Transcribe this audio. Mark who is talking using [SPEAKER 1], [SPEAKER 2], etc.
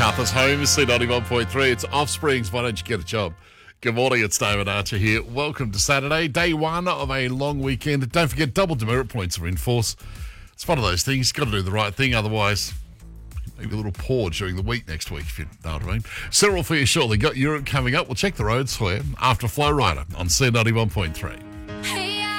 [SPEAKER 1] Macarthur's home is C91.3. It's Offsprings. Why don't you get a job? Good morning, it's David Archer here. Welcome to Saturday, day one of a long weekend. Don't forget, double demerit points are in force. It's one of those things, you've got to do the right thing, otherwise maybe a little pause during the week next week, if you know what I mean. Cyril for you shortly. Got Europe coming up. We'll check the roads for you after Flow Rider on C91.3.